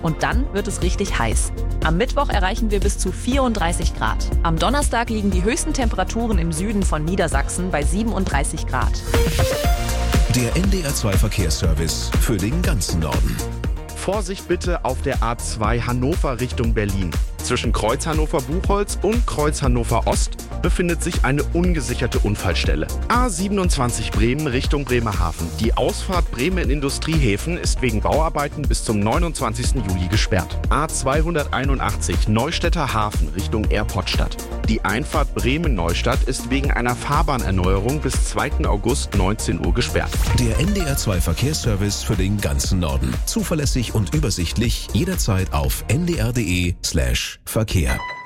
Und dann wird es richtig heiß. Am Mittwoch erreichen wir bis zu 34 Grad. Am Donnerstag liegen die höchsten Temperaturen im Süden von Niedersachsen bei 37 Grad. Der NDR 2 Verkehrsservice für den ganzen Norden. Vorsicht bitte auf der A2 Hannover Richtung Berlin. Zwischen Kreuz Hannover-Buchholz und Kreuz Hannover-Ost befindet sich eine ungesicherte Unfallstelle. A27 Bremen Richtung Bremerhaven. Die Ausfahrt Bremen in Industriehäfen ist wegen Bauarbeiten bis zum 29. Juli gesperrt. A281 Neustädter Hafen Richtung Airportstadt. Die Einfahrt Bremen-Neustadt ist wegen einer Fahrbahnerneuerung bis 2. August 19 Uhr gesperrt. Der NDR 2 Verkehrsservice für den ganzen Norden. Zuverlässig und übersichtlich jederzeit auf ndr.de/Verkehr.